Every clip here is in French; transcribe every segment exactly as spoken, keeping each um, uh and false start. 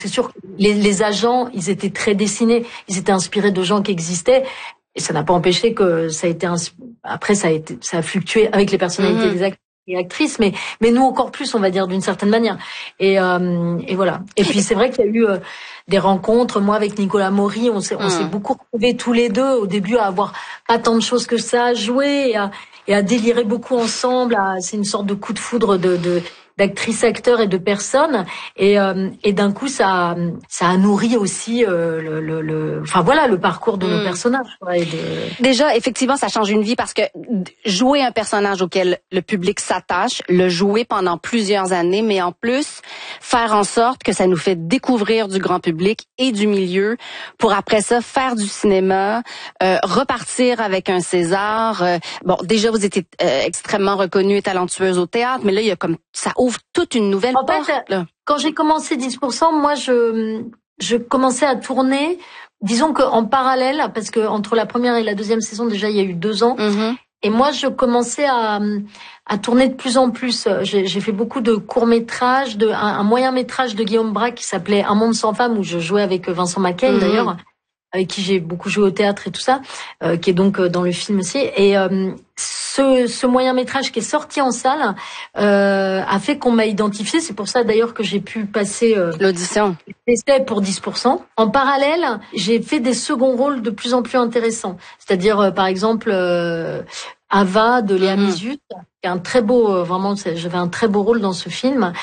C'est sûr que les, les agents, ils étaient très dessinés, ils étaient inspirés de gens qui existaient. Et ça n'a pas empêché que ça a été après ça a été ça a fluctué avec les personnalités mmh. des acteurs et actrices, mais mais nous encore plus, on va dire, d'une certaine manière. Et euh, et voilà. Et puis c'est vrai qu'il y a eu euh, des rencontres. Moi avec Nicolas Maury, on s'est mmh. on s'est beaucoup retrouvés tous les deux au début à avoir pas tant de choses que ça à jouer et à, et à délirer beaucoup ensemble. À, c'est une sorte de coup de foudre de de d'actrices, acteurs et de personnes, et euh, et d'un coup ça ça a nourri aussi euh, le, le le enfin voilà le parcours de mmh. nos personnages. Ouais, de... Déjà, effectivement, ça change une vie parce que jouer un personnage auquel le public s'attache, le jouer pendant plusieurs années, mais en plus faire en sorte que ça nous fait découvrir du grand public et du milieu, pour après ça faire du cinéma, euh, repartir avec un César. Euh, bon, déjà vous étiez euh, extrêmement reconnue et talentueuse au théâtre, mais là il y a comme ça ouvre toute une nouvelle en porte. Fait, là. Quand j'ai commencé dix pour cent, moi je je commençais à tourner, disons qu'en parallèle, parce que entre la première et la deuxième saison déjà il y a eu deux ans, mm-hmm. et moi je commençais à à tourner de plus en plus. J'ai, j'ai fait beaucoup de courts métrages, de un, un moyen métrage de Guillaume Braque qui s'appelait Un monde sans femme, où je jouais avec Vincent Macay mm-hmm. d'ailleurs, avec qui j'ai beaucoup joué au théâtre et tout ça, euh, qui est donc dans le film aussi. Et euh, ce, ce moyen métrage qui est sorti en salle euh, a fait qu'on m'a identifié. C'est pour ça d'ailleurs que j'ai pu passer euh, l'audition. C'était pour dix pour cent. En parallèle, j'ai fait des seconds rôles de plus en plus intéressants. C'est-à-dire, euh, par exemple, euh, Ava de Léa Mizius, qui est un très beau, euh, vraiment, j'avais un très beau rôle dans ce film.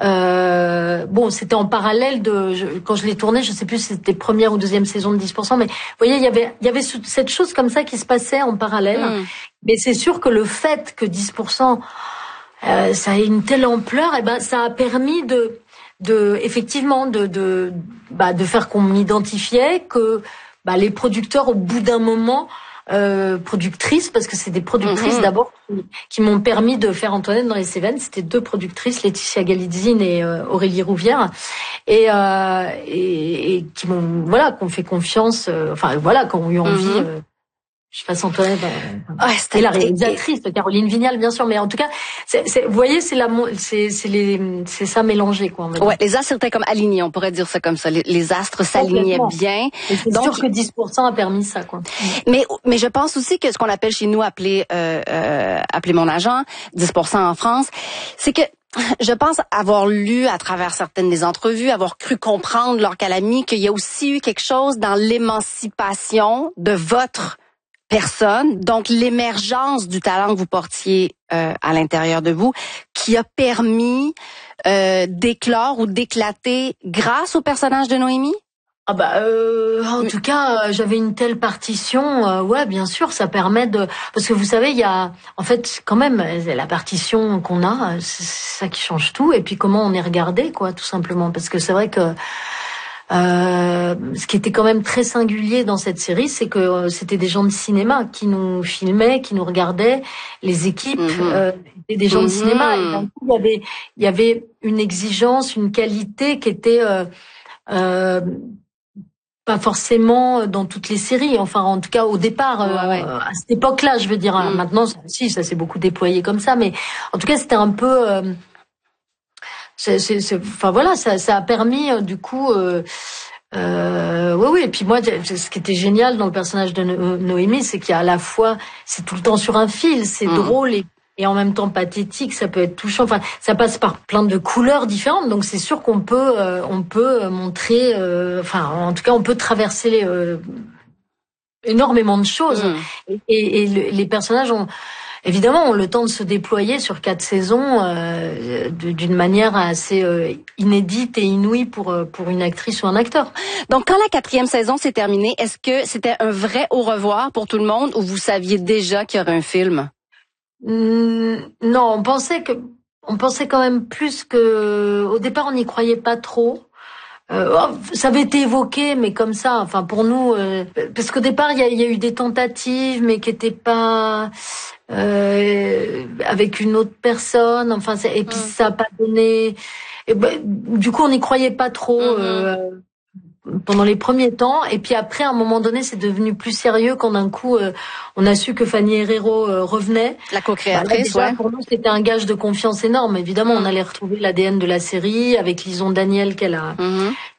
Euh, bon, c'était en parallèle de, je, quand je l'ai tourné, je sais plus si c'était première ou deuxième saison de dix pour cent, mais vous voyez, il y avait, il y avait cette chose comme ça qui se passait en parallèle. Mm. Mais c'est sûr que le fait que dix pour cent, euh, ça ait une telle ampleur, eh ben, ça a permis de, de, effectivement, de, de, bah, de faire qu'on m'identifiait, que, bah, les producteurs, au bout d'un moment, Euh, productrices, parce que c'est des productrices mmh. d'abord qui, qui m'ont permis de faire Antoinette dans les Cévennes. C'était deux productrices, Laetitia Galitzine et euh, Aurélie Rouvière, et, euh, et, et qui m'ont voilà, qui ont fait confiance, euh, enfin voilà, qui ont eu envie. Mmh. Euh, je fasse Antoinette. Euh, ouais, c'était et la réalisatrice, et... Caroline Vignal, bien sûr, mais en tout cas, c'est, c'est, vous voyez, c'est la, c'est, c'est les, c'est ça mélangé, quoi. On va dire. Ouais, les astres étaient comme alignés, on pourrait dire ça comme ça. Les, les astres s'alignaient bien. Et c'est donc sûr que dix pour cent a permis ça, quoi. Mais, mais je pense aussi que ce qu'on appelle chez nous, appeler, euh, euh, appeler mon agent, dix pour cent en France, c'est que je pense avoir lu à travers certaines des entrevues, avoir cru comprendre, Laure Calamy, qu'il y a aussi eu quelque chose dans l'émancipation de votre personne, donc l'émergence du talent que vous portiez euh, à l'intérieur de vous, qui a permis euh, d'éclore ou d'éclater grâce au personnage de Noémie? Ah bah euh, en Mais... tout cas euh, j'avais une telle partition, euh, ouais bien sûr ça permet de, parce que vous savez il y a en fait quand même la partition qu'on a, c'est ça qui change tout, et puis comment on est regardé, quoi, tout simplement, parce que c'est vrai que Euh, ce qui était quand même très singulier dans cette série, c'est que euh, c'était des gens de cinéma qui nous filmaient, qui nous regardaient. Les équipes mmh. euh, étaient des gens mmh. de cinéma. Et d'un coup, il y avait, il y avait une exigence, une qualité qui était euh, euh, pas forcément dans toutes les séries. Enfin, en tout cas, au départ, euh, ouais, ouais. à cette époque-là, je veux dire. Mmh. Maintenant, si, ça s'est beaucoup déployé comme ça, mais en tout cas, c'était un peu. Euh, C'est, c'est, c'est, enfin voilà, ça, ça a permis euh, du coup, euh, euh, oui, oui. Et puis moi, ce qui était génial dans le personnage de no- Noémie, c'est qu'il y a à la fois, c'est tout le temps sur un fil, c'est mmh. drôle et, et en même temps pathétique. Ça peut être touchant. Enfin, ça passe par plein de couleurs différentes. Donc c'est sûr qu'on peut, euh, on peut montrer, euh, enfin, en tout cas, on peut traverser les, euh, énormément de choses. Mmh. Et, et, et le, les personnages ont évidemment, on a le temps de se déployer sur quatre saisons euh, d'une manière assez euh, inédite et inouïe pour pour une actrice ou un acteur. Donc, quand la quatrième saison s'est terminée, est-ce que c'était un vrai au revoir pour tout le monde, ou vous saviez déjà qu'il y aurait un film? Mmh, non, on pensait que on pensait quand même plus que au départ on n'y croyait pas trop. Euh, ça avait été évoqué, mais comme ça, enfin pour nous, euh, parce qu'au départ il y a, y a eu des tentatives, mais qui étaient pas euh, avec une autre personne. Enfin, et puis mmh. ça a pas donné. Et ben, du coup, on n'y croyait pas trop mmh. euh, pendant les premiers temps. Et puis après, à un moment donné, c'est devenu plus sérieux quand d'un coup, euh, on a su que Fanny Herrero euh, revenait. La co-créatrice, bah, ouais. Pour nous, c'était un gage de confiance énorme. Évidemment, mmh. on allait retrouver l'A D N de la série avec Lison Daniel qu'elle a. Mmh.